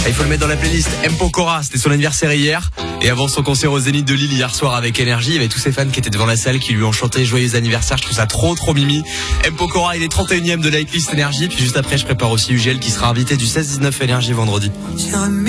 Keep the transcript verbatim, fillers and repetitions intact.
Ah, il faut le mettre dans la playlist. M. Pokora, c'était son anniversaire hier. Et avant son concert au Zénith de Lille hier soir avec Énergie, il y avait tous ses fans qui étaient devant la salle qui lui ont chanté joyeux anniversaire. Je trouve ça trop trop mimi. M. Pokora, il est trente et unième de la hitlist Énergie. Puis juste après, je prépare aussi U G L qui sera invité du seize dix-neuf Énergie vendredi.